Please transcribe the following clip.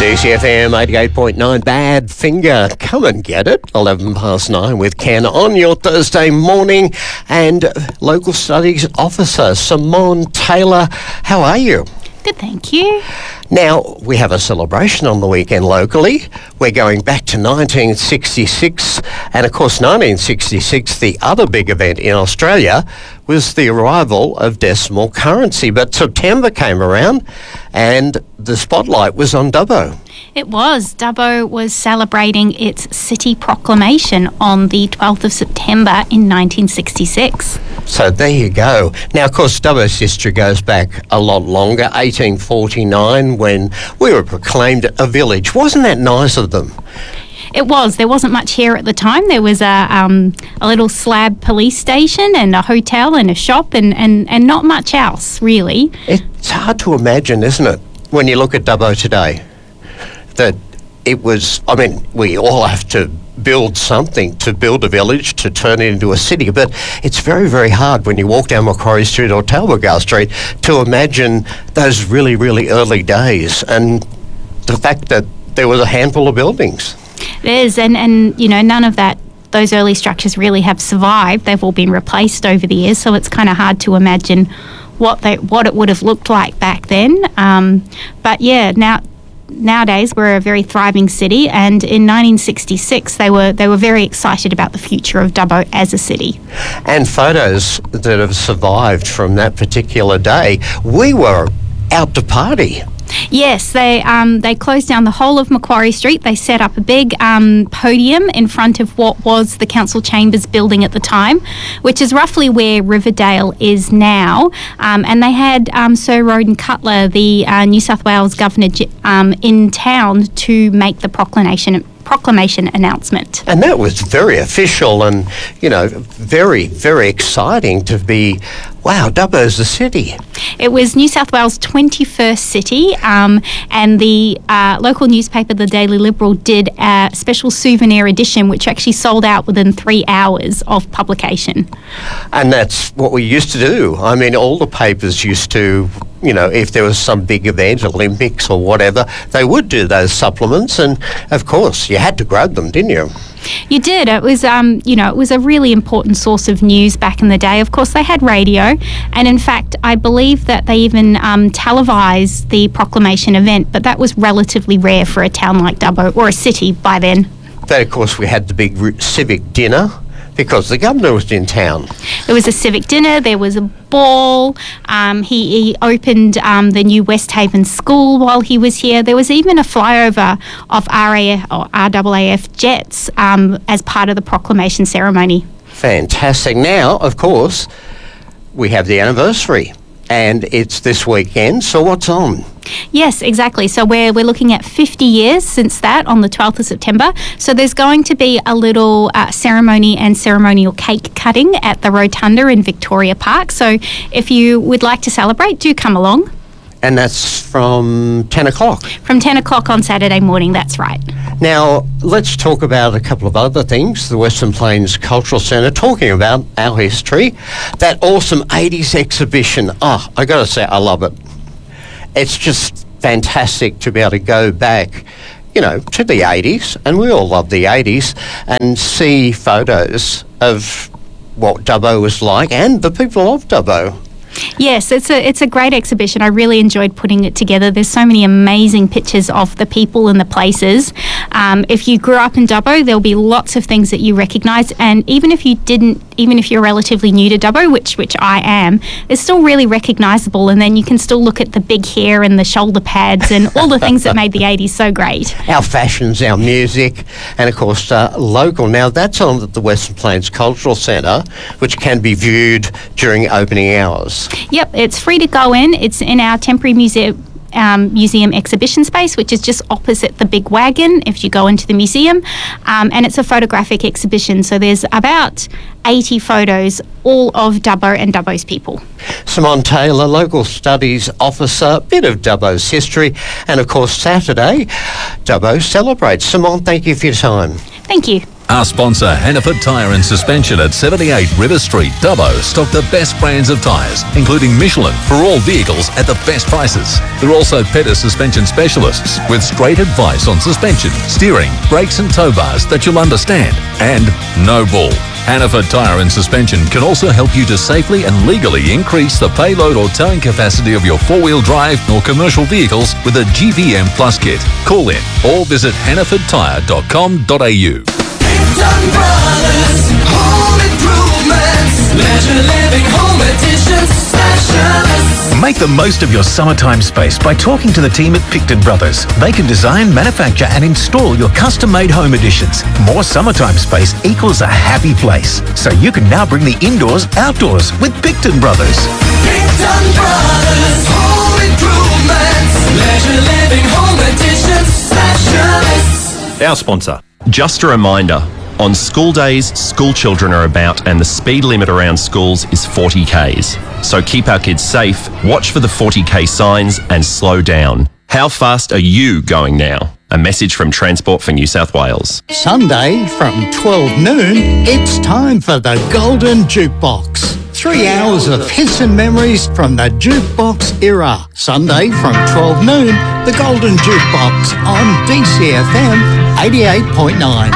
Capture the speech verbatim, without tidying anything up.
D C F M eighty-eight point nine, Bad Finger. Come and get it. eleven past nine with Ken on your Thursday morning. And local studies officer, Simone Taylor. How are you? Good, thank you. Now, we have a celebration on the weekend locally. We're going back to nineteen sixty-six. And of course, nineteen sixty-six, the other big event in Australia was the arrival of decimal currency. But September came around and the spotlight was on Dubbo. It was. Dubbo was celebrating its city proclamation on the twelfth of September in nineteen sixty-six. So there you go. Now, of course, Dubbo's history goes back a lot longer, eighteen forty-nine, when we were proclaimed a village. Wasn't that nice of them? It was. There wasn't much here at the time. There was a um, a little slab police station and a hotel and a shop and, and, and not much else, really. It's hard to imagine, isn't it, when you look at Dubbo today, that it was, I mean, we all have to build something to build a village, to turn it into a city, but it's very, very hard when you walk down Macquarie Street or Talbot Street to imagine those really, really early days and the fact that there was a handful of buildings. There is, and, and, you know, none of that, those early structures really have survived. They've all been replaced over the years, so it's kind of hard to imagine what they what it would have looked like back then. Um, but yeah, now nowadays we're a very thriving city, and in nineteen sixty-six they were they were very excited about the future of Dubbo as a city. And photos that have survived from that particular day, we were out to party. Yes, they um, they closed down the whole of Macquarie Street. They set up a big um, podium in front of what was the council chambers building at the time, which is roughly where Riverdale is now. Um, and they had um, Sir Roden Cutler, the uh, New South Wales Governor, um, in town to make the proclamation proclamation announcement. And that was very official and, you know, very, very exciting to be, wow, Dubbo's the city. It was New South Wales' twenty-first city, um, and the uh, local newspaper, the Daily Liberal, did a special souvenir edition which actually sold out within three hours of publication. And that's what we used to do. I mean, all the papers used to, you know, if there was some big event, Olympics or whatever, they would do those supplements, and of course you had to grab them, didn't you? You did. It was, um, you know, it was a really important source of news back in the day. Of course, they had radio, and in fact, I believe that they even um, televised the proclamation event, but that was relatively rare for a town like Dubbo, or a city by then. Then, of course, we had the big r- civic dinner, because the governor was in town. There was a civic dinner, there was a ball, um, he, he opened um, the new West Haven School while he was here. There was even a flyover of R A F or R A A F jets um, as part of the proclamation ceremony. Fantastic. Now, of course, we have the anniversary, and it's this weekend, so what's on? Yes, exactly. So we're we're looking at fifty years since that on the twelfth of September. So there's going to be a little uh, ceremony and ceremonial cake cutting at the Rotunda in Victoria Park. So if you would like to celebrate, do come along. And that's from ten o'clock? From ten o'clock on Saturday morning, that's right. Now, let's talk about a couple of other things. The Western Plains Cultural Centre, talking about our history. That awesome eighties exhibition. Oh, I got to say, I love it. It's just fantastic to be able to go back, you know, to the eighties, and we all love the eighties, and see photos of what Dubbo was like and the people of Dubbo. Yes, it's a it's a great exhibition. I really enjoyed putting it together. There's so many amazing pictures of the people and the places. Um, if you grew up in Dubbo, there'll be lots of things that you recognise, and even if you didn't, even if you're relatively new to Dubbo, which which I am, it's still really recognisable. And then you can still look at the big hair and the shoulder pads and all the things that made the eighties so great. Our fashions, our music, and of course uh, local. Now that's on at the Western Plains Cultural Centre, which can be viewed during opening hours. Yep, it's free to go in. It's in our temporary museum um, museum exhibition space, which is just opposite the big wagon if you go into the museum. Um, and it's a photographic exhibition, so there's about eighty photos, all of Dubbo and Dubbo's people. Simone Taylor, Local Studies Officer, bit of Dubbo's history, and of course Saturday, Dubbo celebrates. Simone, thank you for your time. Thank you. Our sponsor, Hannaford Tyre and Suspension at seventy-eight River Street, Dubbo, stock the best brands of tyres, including Michelin, for all vehicles at the best prices. They're also Pettis suspension specialists with straight advice on suspension, steering, brakes and tow bars that you'll understand. And no bull. Hannaford Tyre and Suspension can also help you to safely and legally increase the payload or towing capacity of your four-wheel drive or commercial vehicles with a G V M Plus kit. Call in or visit hannaford tyre dot com dot a u. Picton Brothers, home improvements, leisure living, home additions, specialists. Make the most of your summertime space by talking to the team at Picton Brothers. They can design, manufacture and install your custom-made home additions. More summertime space equals a happy place. So you can now bring the indoors outdoors with Picton Brothers. Picton Brothers, home improvements, leisure living, home additions, specialists. Our sponsor. Just a reminder, on school days, school children are about and the speed limit around schools is forty kays. So keep our kids safe, watch for the forty k signs and slow down. How fast are you going now? A message from Transport for New South Wales. Sunday from twelve noon, it's time for the Golden Jukebox. Three hours of hits and memories from the jukebox era. Sunday from twelve noon, the Golden Jukebox on D C F M eighty-eight point nine.